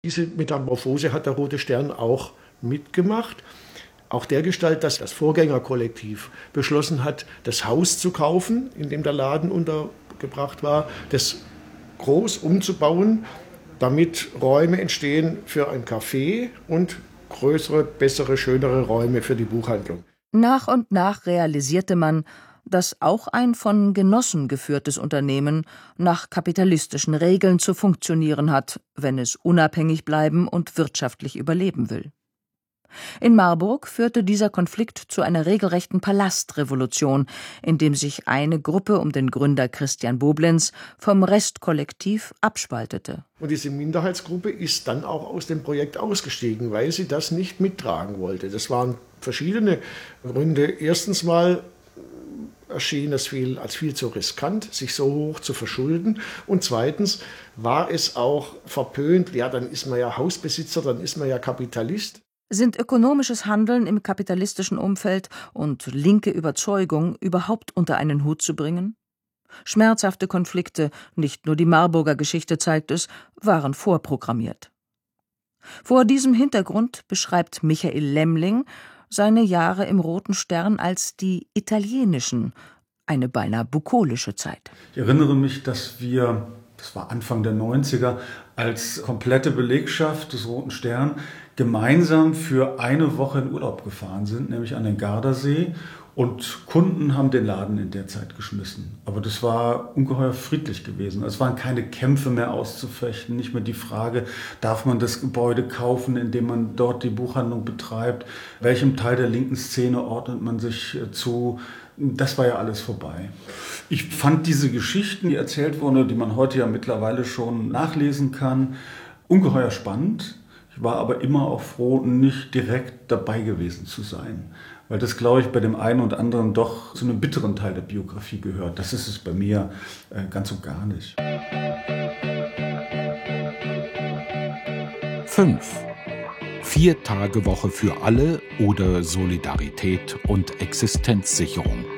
Diese Metamorphose hat der Rote Stern auch mitgemacht. Auch dergestalt, dass das Vorgängerkollektiv beschlossen hat, das Haus zu kaufen, in dem der Laden untergebracht war, das groß umzubauen, damit Räume entstehen für ein Café und größere, bessere, schönere Räume für die Buchhandlung. Nach und nach realisierte man, dass auch ein von Genossen geführtes Unternehmen nach kapitalistischen Regeln zu funktionieren hat, wenn es unabhängig bleiben und wirtschaftlich überleben will. In Marburg führte dieser Konflikt zu einer regelrechten Palastrevolution, in dem sich eine Gruppe um den Gründer Christian Boblenz vom Restkollektiv abspaltete. Und diese Minderheitsgruppe ist dann auch aus dem Projekt ausgestiegen, weil sie das nicht mittragen wollte. Das waren verschiedene Gründe. Erstens mal erschien es als viel zu riskant, sich so hoch zu verschulden. Und zweitens war es auch verpönt, ja, dann ist man ja Hausbesitzer, dann ist man ja Kapitalist. Sind ökonomisches Handeln im kapitalistischen Umfeld und linke Überzeugung überhaupt unter einen Hut zu bringen? Schmerzhafte Konflikte, nicht nur die Marburger Geschichte zeigt es, waren vorprogrammiert. Vor diesem Hintergrund beschreibt Michael Lämmling seine Jahre im Roten Stern als die italienischen, eine beinahe bukolische Zeit. Ich erinnere mich, dass wir, das war Anfang der 90er, als komplette Belegschaft des Roten Stern gemeinsam für eine Woche in Urlaub gefahren sind, nämlich an den Gardasee. Und Kunden haben den Laden in der Zeit geschmissen. Aber das war ungeheuer friedlich gewesen. Es waren keine Kämpfe mehr auszufechten, nicht mehr die Frage, darf man das Gebäude kaufen, in dem man dort die Buchhandlung betreibt, welchem Teil der linken Szene ordnet man sich zu. Das war ja alles vorbei. Ich fand diese Geschichten, die erzählt wurden, die man heute ja mittlerweile schon nachlesen kann, ungeheuer spannend. Ich war aber immer auch froh, nicht direkt dabei gewesen zu sein. Weil das, glaube ich, bei dem einen und anderen doch zu einem bitteren Teil der Biografie gehört. Das ist es bei mir ganz und gar nicht. 5. 4-Tage-Woche für alle oder Solidarität und Existenzsicherung.